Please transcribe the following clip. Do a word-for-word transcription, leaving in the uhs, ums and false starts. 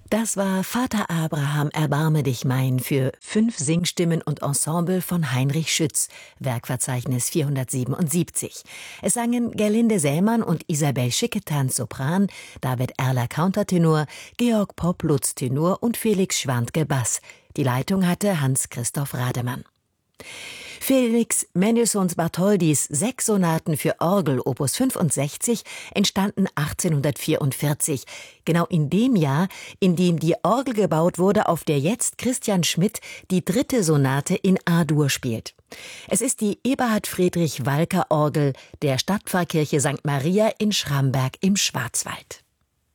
Das war Vater Abraham, erbarme dich mein für fünf Singstimmen und Ensemble von Heinrich Schütz, Werkverzeichnis vierhundertsiebenundsiebzig. Es sangen Gerlinde Sämann und Isabel Schicketanz Sopran, David Erler Countertenor, Georg Popp Lutz Tenor und Felix Schwantke Bass. Die Leitung hatte Hans-Christoph Rademann. Felix Mendelssohn-Bartholdys sechs Sonaten für Orgel Opus fünfundsechzig entstanden achtzehnhundertvierundvierzig, genau in dem Jahr, in dem die Orgel gebaut wurde, auf der jetzt Christian Schmidt die dritte Sonate in A-Dur spielt. Es ist die Eberhard-Friedrich-Walker-Orgel der Stadtpfarrkirche Sankt Maria in Schramberg im Schwarzwald.